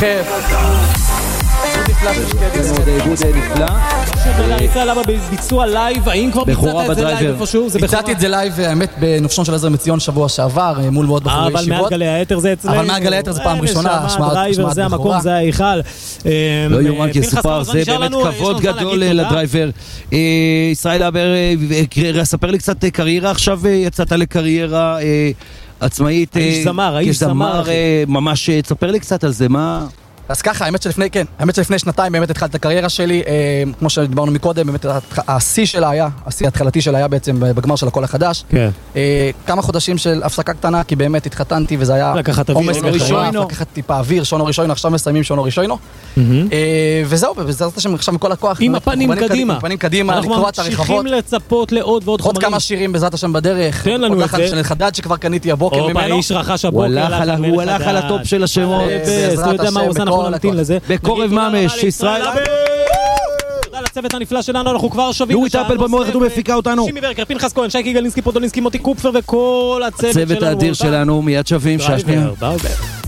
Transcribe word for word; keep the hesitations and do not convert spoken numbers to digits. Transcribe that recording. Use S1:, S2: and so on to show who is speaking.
S1: כיף. נפלא של שקדי.
S2: עיבוד נפלא.
S3: להריצה למה בביצוע לייב, האם כבר ביצעת את זה לייב איפשהו?
S1: ביצעתי את זה לייב, האמת, בנופשון של עזר מציון שבוע שעבר, מול מאוד בחורי ישיבות.
S3: אבל מעל גלי היתר זה אצלנו.
S1: אבל מעל גלי היתר זה פעם ראשונה.
S3: הדרייבר, זה המקום, זה ההיכל.
S2: לא יומן כסופר, זה באמת כבוד גדול לדרייבר. ישראל אבר, ספר לי קצת קריירה, עכשיו יצאת לקריירה עצמאית.
S3: האיש זמר, האיש זמר.
S2: ממש, תספר לי קצת על זה, מה...
S1: אז ככה, האמת שלפני, כן, האמת שלפני שנתיים באמת התחלתי את הקריירה שלי, אה, כמו שדיברנו מקודם, באמת השיא שלה היה, השיא ההתחלתי שלה היה בעצם בגמר של הקול החדש.
S3: כן.
S1: אה, כמה חודשים של הפסקה קטנה, כי באמת התחתנתי וזה היה
S3: לקחת אוויר,
S1: עומס מטורף, לקחת טיפה אוויר, שונו ראשון, עכשיו מסיימים שונו ראשון. אה, וזהו, וזאת השם עכשיו מכל הכוח.
S3: עם הפנים קדימה.
S1: הפנים קדימה, לקרוא את הרחבות.
S3: אנחנו ממשיכים לצפות לעוד ועוד חומרים.
S1: עוד כמה שירים בעזרת השם בדרך.
S3: תן לנו את זה.
S1: של חדד שכבר קניתי הבוקר ממנו.
S3: איש רכש הבוקר.
S2: הוא הלך על הטופ של השמות. בקורב ממש, ישראל אבר.
S3: תודה לצוות הנפלא שלנו, אנחנו כבר שווים.
S2: נורית אפל במערכת ומפיקה אותנו.
S3: שימי ברקר, פנחס כהן, שייקי גלינסקי, פודולינסקי, מוטי קופפר וכל הצוות שלנו.
S2: הצוות האדיר שלנו, מיד שווים, שעה שנייה.